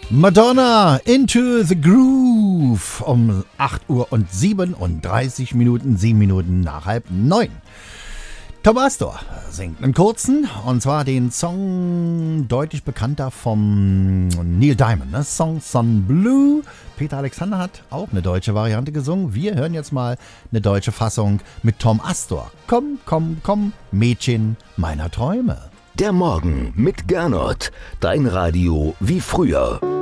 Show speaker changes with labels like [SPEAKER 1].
[SPEAKER 1] Madonna, Into the Groove um 8 Uhr und 37 Minuten, 7 Minuten nach 8:30. Tom Astor singt einen kurzen, und zwar den Song deutlich bekannter vom Neil Diamond, ne? Song Son Blue. Peter Alexander hat auch eine deutsche Variante gesungen. Wir hören jetzt mal eine deutsche Fassung mit Tom Astor. Komm, komm, komm, Mädchen meiner Träume.
[SPEAKER 2] Der Morgen mit Gernot, dein Radio wie früher.